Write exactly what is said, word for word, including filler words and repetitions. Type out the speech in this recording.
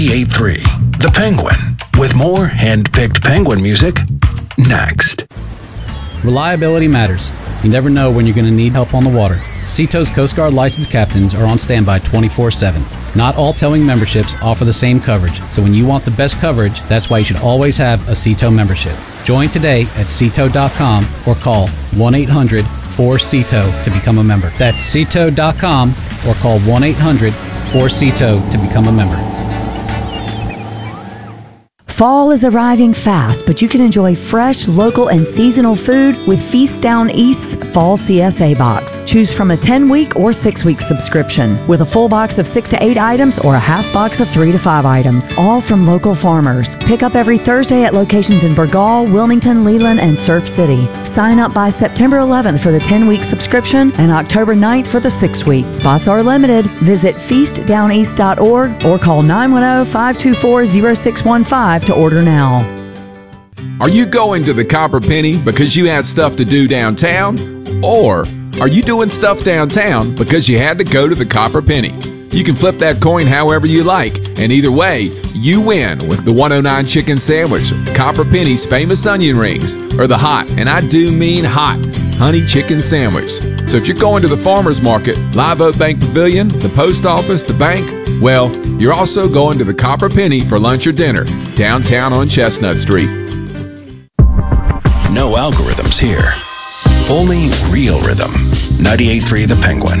ninety-eight point three The Penguin, with more hand-picked Penguin music next. Reliability matters. You never know when you're going to need help on the water. Seato's Coast Guard licensed captains are on standby twenty-four seven. Not all towing memberships offer the same coverage, so when you want the best coverage, that's why you should always have a Seato membership. Join today at Seato dot com or call one eight hundred four Seato to become a member. That's Seato dot com or call one eight hundred four Seato to become a member. Fall is arriving fast, but you can enjoy fresh, local, and seasonal food with Feast Down East's Fall C S A Box. Choose from a ten-week or six-week subscription with a full box of six to eight items or a half box of three to five items, all from local farmers. Pick up every Thursday at locations in Burgaw, Wilmington, Leland, and Surf City. Sign up by September eleventh for the ten-week subscription and October ninth for the six-week. Spots are limited. Visit feast down east dot org or call nine one zero, five two four, zero six one five to order now. Are you going to the Copper Penny because you had stuff to do downtown? Or are you doing stuff downtown because you had to go to the Copper Penny? You can flip that coin however you like, and either way, you win with the one oh nine Chicken Sandwich, Copper Penny's famous onion rings, or the hot, and I do mean hot, honey chicken sandwich. So if you're going to the farmer's market, Live Oak Bank Pavilion, the post office, the bank, well, you're also going to the Copper Penny for lunch or dinner, downtown on Chestnut Street. No algorithms here. Only real rhythm. ninety-eight point three The Penguin.